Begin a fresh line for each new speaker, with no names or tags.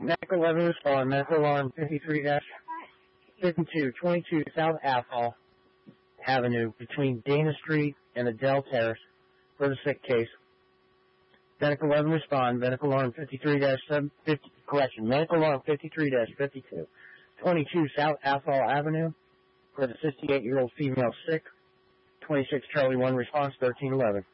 Medic 11 respond. Medical alarm 53-52, 22 South Athol Avenue between Dana Street and Adele Terrace for the sick case. Medic 11 respond. Medical alarm 53-50, correction, Medical alarm 53-52, 22 South Athol Avenue for the 68-year-old female sick. 26 Charlie 1 response 1311.